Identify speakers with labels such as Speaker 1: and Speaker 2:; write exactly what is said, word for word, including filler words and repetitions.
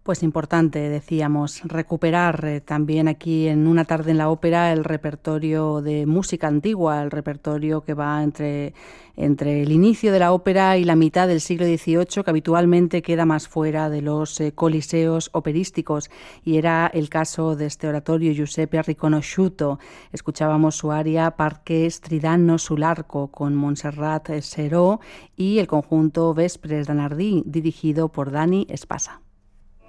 Speaker 1: Pues importante, decíamos, recuperar eh, también aquí en Una tarde en la ópera el repertorio de música antigua, el repertorio que va entre, entre el inicio de la ópera y la mitad del siglo dieciocho, que habitualmente queda más fuera de los eh, coliseos operísticos. Y era el caso de este oratorio Giuseppe Riconosciuto. Escuchábamos su aria Parque stridano sull'arco con Montserrat Seró y el conjunto Vespres d'Anardí, dirigido por Dani Espasa.